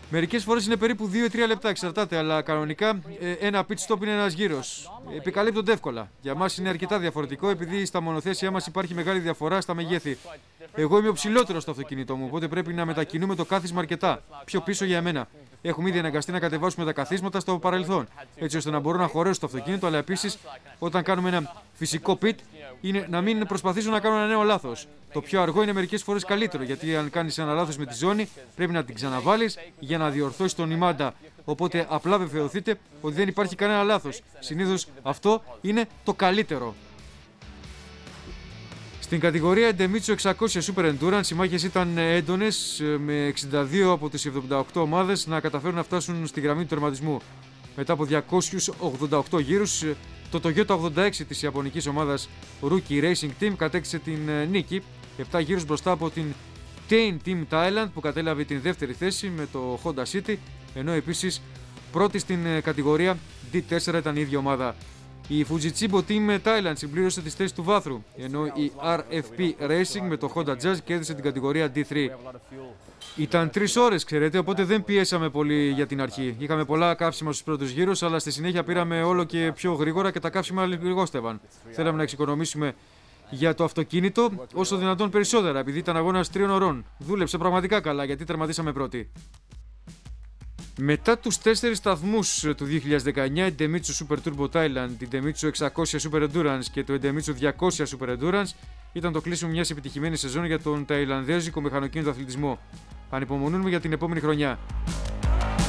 Μερικές φορές είναι περίπου 2-3 λεπτά, εξαρτάται, αλλά κανονικά ένα pit stop είναι ένας γύρος. Επικαλύπτονται εύκολα. Για μας είναι αρκετά διαφορετικό, επειδή στα μονοθέσια μας υπάρχει μεγάλη διαφορά στα μεγέθη. Εγώ είμαι ο ψηλότερος στο αυτοκίνητό μου, οπότε πρέπει να μετακινούμε το κάθισμα αρκετά πιο πίσω για μένα. Έχουμε ήδη αναγκαστεί να κατεβάσουμε τα καθίσματα στο παρελθόν, έτσι ώστε να μπορώ να χωρέσω το αυτοκίνητο, αλλά επίσης όταν κάνουμε ένα φυσικό pit, είναι να μην προσπαθήσω να κάνω ένα νέο λάθος. Το πιο αργό είναι μερικές φορές καλύτερο, γιατί αν κάνεις ένα λάθος με τη ζώνη, πρέπει να την ξαναβάλεις για να διορθώσεις τον ημάντα. Οπότε απλά βεβαιωθείτε ότι δεν υπάρχει κανένα λάθος. Συνήθως αυτό είναι το καλύτερο. Στην κατηγορία Idemitsu 600 Super Endurance οι μάχες ήταν έντονες, με 62 από τις 78 ομάδες να καταφέρουν να φτάσουν στη γραμμή του τερματισμού. Μετά από 288 γύρους, το Toyota 86 της ιαπωνικής ομάδας Rookie Racing Team κατέκτησε την νίκη, 7 γύρους μπροστά από την Tain Team Thailand που κατέλαβε την δεύτερη θέση με το Honda City, ενώ επίσης πρώτη στην κατηγορία D4 ήταν η ίδια ομάδα. Η Fujitsubo Team Thailand συμπλήρωσε τις θέσεις του βάθρου, ενώ η RFP Racing με το Honda Jazz κέρδισε την κατηγορία D3. Ήταν 3 ώρες, ξέρετε, οπότε δεν πιέσαμε πολύ για την αρχή. Είχαμε πολλά καύσιμα στους πρώτους γύρους, αλλά στη συνέχεια πήραμε όλο και πιο γρήγορα και τα καύσιμα λιγόστευαν. Θέλαμε να εξοικονομήσουμε για το αυτοκίνητο όσο δυνατόν περισσότερα, επειδή ήταν αγώνας 3 ωρών. Δούλεψε πραγματικά καλά, γιατί τερματίσαμε πρώτοι. Μετά τους 4 σταθμούς του 2019, η Idemitsu Super Turbo Thailand, η Idemitsu 600 Super Endurance και το Idemitsu 200 Super Endurance ήταν το κλείσιμο μιας επιτυχημένης σεζόν για τον ταϊλανδέζικο μηχανοκίνητο αθλητισμό. Ανυπομονούμε για την επόμενη χρονιά.